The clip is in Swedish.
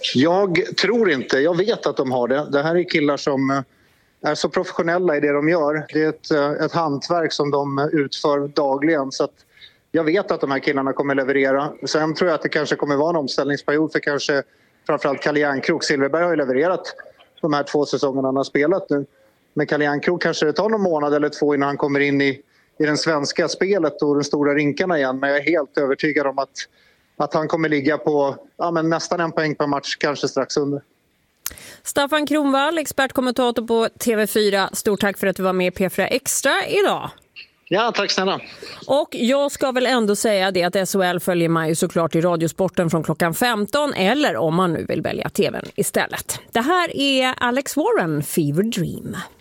Jag tror inte. Jag vet att de har det. Det här är killar som är så professionella i det de gör. Det är ett hantverk som de utför dagligen. Så att jag vet att de här killarna kommer leverera. Sen tror jag att det kanske kommer vara en omställningsperiod för kanske framförallt Kalle Järnkrok. Silverberg har ju levererat de här 2 säsongerna han har spelat nu. Men Kalle Järnkrok kanske det tar någon månad eller 2 innan han kommer in i den svenska spelet och de stora rinkarna igen. Men jag är helt övertygad om att han kommer ligga på nästan 1 poäng per match, kanske strax under. Staffan Kronvall, expertkommentator på TV4. Stort tack för att du var med i P4 Extra idag. Ja, tack snälla. Och jag ska väl ändå säga det att SHL följer man ju såklart i Radiosporten från klockan 15 eller om man nu vill välja tvn istället. Det här är Alex Warren, Fever Dream.